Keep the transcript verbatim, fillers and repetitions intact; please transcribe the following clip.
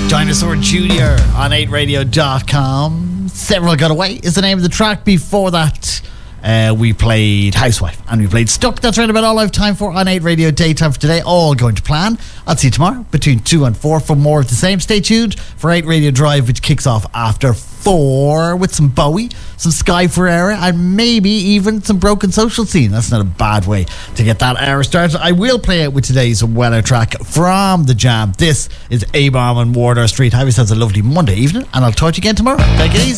Dinosaur Junior on eight radio dot com. Several Got Away is the name of the track. Before that, uh, we played Housewife and we played Stuck. That's right about all I have time for on eight Radio Daytime for today. All going to plan. I'll see you tomorrow between two and four for more of the same. Stay tuned for eight Radio Drive, which kicks off after four with some Bowie, some Sky Ferreira, and maybe even some Broken Social Scene. That's not a bad way to get that hour started. I will play it with today's weather track from the Jam. This is A-Bomb and Wardour Street. Have yourselves a lovely Monday evening, and I'll talk to you again tomorrow. Take it easy.